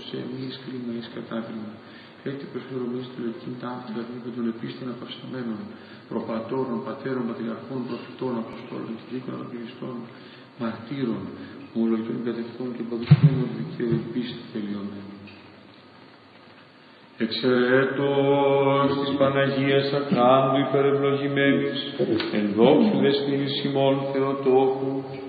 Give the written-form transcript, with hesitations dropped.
σε εμείς κρίμα εις κατάκριμα. Έτσι προσφερομείς του λευκήν ταύτη με τον επίστην απαυσταμένων, προπατώρων, πατέρων, πατριαρχών, προφητών, αποστόλων, κηρύκων, αποκριστών, μαρτύρων, ομολογητών κατευθών και παντουσμένων δικαίου επίστη τελειωμένων. Εξαιρέτως της Παναγίας Ακράντου υπερευλογημένης, εν δόξου δεσποινής ημών Θεοτόκου,